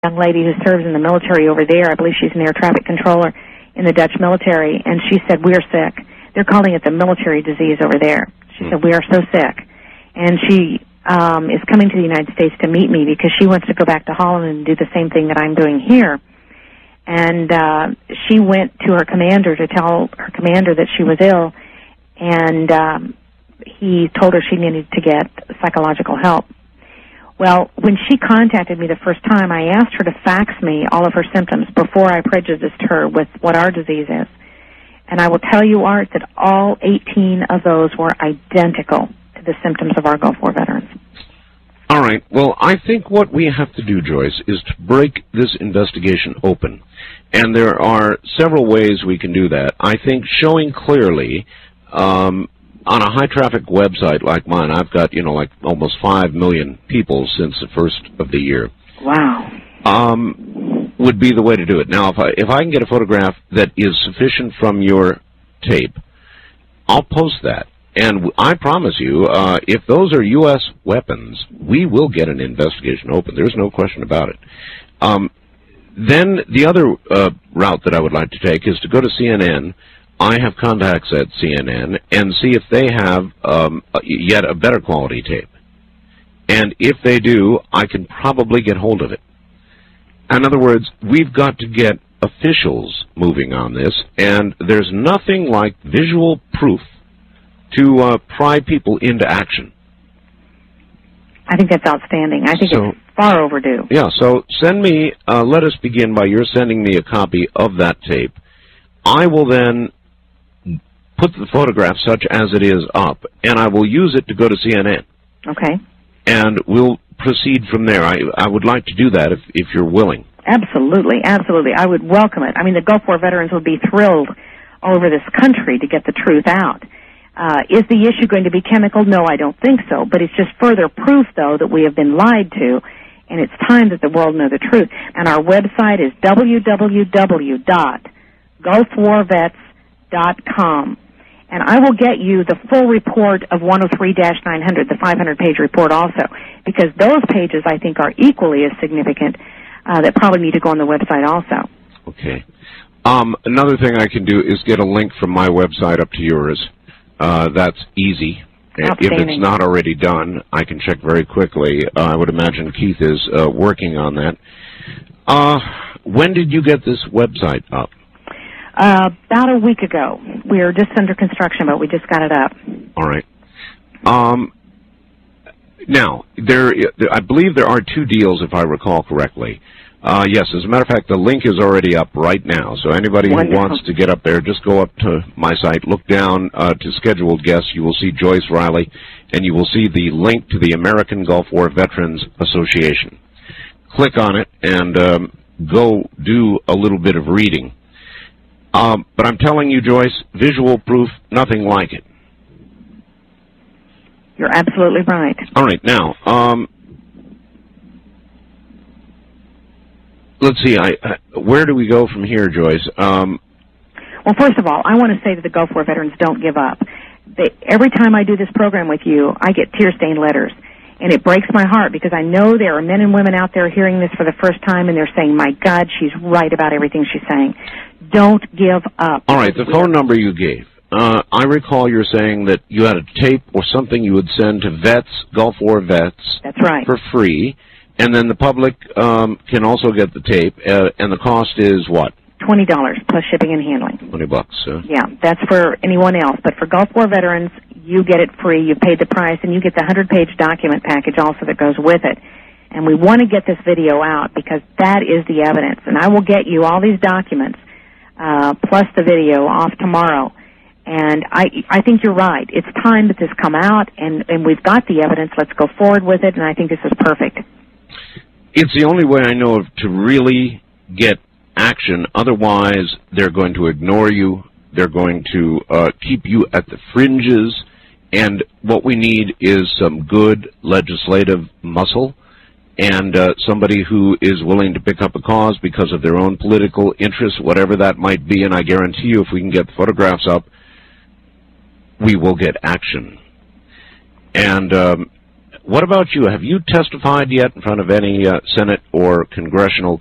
young lady who serves in the military over there. I believe she's an air traffic controller in the Dutch military, and she said, "We're sick." They're calling it the military disease over there. She said, "We are so sick." And she is coming to the United States to meet me because she wants to go back to Holland and do the same thing that I'm doing here. And she went to her commander to tell her commander that she was ill, and he told her she needed to get psychological help. Well, when she contacted me the first time, I asked her to fax me all of her symptoms before I prejudiced her with what our disease is. And I will tell you, Art, that all 18 of those were identical to the symptoms of our Gulf War veterans. All right. Well, I think what we have to do, Joyce, is to break this investigation open. And there are several ways we can do that. I think showing clearly on a high-traffic website like mine, I've got, like almost 5 million people since the first of the year. Wow. Would be the way to do it. Now, if I can get a photograph that is sufficient from your tape, I'll post that. And I promise you, if those are U.S. weapons, we will get an investigation open. There's no question about it. Then the other route that I would like to take is to go to CNN. I have contacts at CNN, and see if they have yet a better quality tape. And if they do, I can probably get hold of it. In other words, we've got to get officials moving on this, and there's nothing like visual proof to pry people into action. I think that's outstanding. I think it's far overdue. Yeah, so send me, let us begin by your sending me a copy of that tape. I will then put the photograph such as it is up, and I will use it to go to CNN. Okay. And we'll proceed from there. I would like to do that if you're willing. Absolutely, absolutely. I would welcome it. I mean, the Gulf War veterans would be thrilled all over this country to get the truth out. Is the issue going to be chemical? No, I don't think so. But it's just further proof, though, that we have been lied to, and it's time that the world know the truth. And our website is www.gulfwarvets.com. And I will get you the full report of 103-900, the 500-page report also, because those pages, I think, are equally as significant that probably need to go on the website also. Okay. Another thing I can do is get a link from my website up to yours. That's easy. If it's not already done, I can check very quickly. I would imagine Keith is working on that. When did you get this website up? About a week ago. We are just under construction, but we just got it up. All right. Now, I believe there are 2 deals, if I recall correctly. Yes, as a matter of fact, the link is already up right now. So anybody who wants to get up there, just go up to my site, look down to scheduled guests. You will see Joyce Riley, and you will see the link to the American Gulf War Veterans Association. Click on it and go do a little bit of reading. But I'm telling you, Joyce, visual proof, nothing like it. You're absolutely right. All right, now, let's see, where do we go from here, Joyce? Well, first of all, I want to say that the Gulf War veterans don't give up. Every time I do this program with you, I get tear-stained letters. And it breaks my heart because I know there are men and women out there hearing this for the first time, and they're saying, my God, she's right about everything she's saying. Don't give up. All right, the phone number you gave. I recall you're saying that you had a tape or something you would send to vets, Gulf War vets. That's right. For free. And then the public can also get the tape. And the cost is what? $20 plus shipping and handling. $20. Yeah, that's for anyone else. But for Gulf War veterans, you get it free. You paid the price, and you get the 100-page document package also that goes with it. And we want to get this video out because that is the evidence. And I will get you all these documents plus the video off tomorrow. And I think you're right. It's time that this come out, and we've got the evidence. Let's go forward with it, and I think this is perfect. It's the only way I know of to really get action. Otherwise, they're going to ignore you. They're going to keep you at the fringes. And what we need is some good legislative muscle and somebody who is willing to pick up a cause because of their own political interests, whatever that might be. And I guarantee you, if we can get the photographs up, we will get action. And What about you? Have you testified yet in front of any Senate or congressional